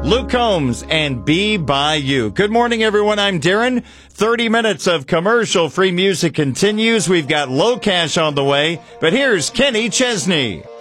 Luke Combs and Be By You. Good morning, everyone. I'm Darren. 30 minutes of commercial-free music continues. We've got Low Cash on the way, but here's Kenny Chesney.